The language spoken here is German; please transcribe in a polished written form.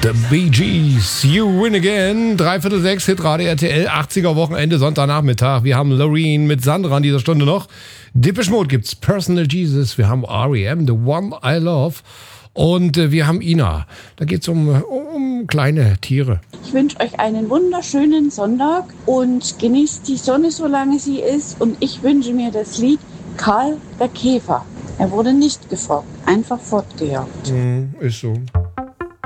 The Bee Gees, You Win Again, 5:45, Hitradio RTL, 80er Wochenende, Sonntagnachmittag. Wir haben Loreen mit Sandra in dieser Stunde noch. Depeche Mode gibt's, Personal Jesus, wir haben R.E.M., The One I Love und wir haben Ina. Da geht's um kleine Tiere. Ich wünsche euch einen wunderschönen Sonntag und genießt die Sonne, solange sie ist. Und ich wünsche mir das Lied Karl der Käfer. Er wurde nicht geformt, einfach fortgejagt. Ist so.